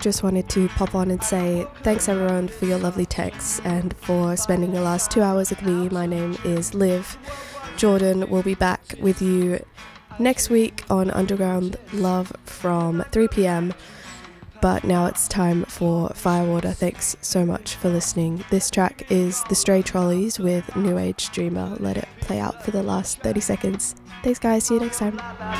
just wanted to pop on and say thanks everyone for your lovely texts and for spending the last 2 hours with me. My name is Liv. Jordan will be back with you next week on Underground Love from 3 p.m. But now it's time for Firewater. Thanks so much for listening. This track is The Stray Trolleys with New Age Dreamer. Let it play out for the last 30 seconds. Thanks guys, see you next time.